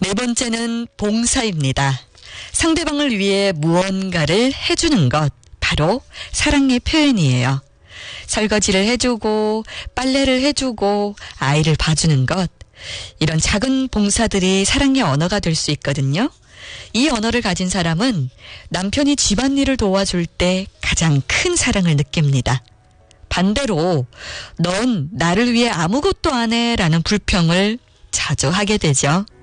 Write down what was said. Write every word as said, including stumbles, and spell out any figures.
네 번째는 봉사입니다. 상대방을 위해 무언가를 해주는 것, 바로 사랑의 표현이에요. 설거지를 해주고 빨래를 해주고 아이를 봐주는 것, 이런 작은 봉사들이 사랑의 언어가 될 수 있거든요. 이 언어를 가진 사람은 남편이 집안일을 도와줄 때 가장 큰 사랑을 느낍니다. 반대로 넌 나를 위해 아무것도 안 해 라는 불평을 자주 하게 되죠.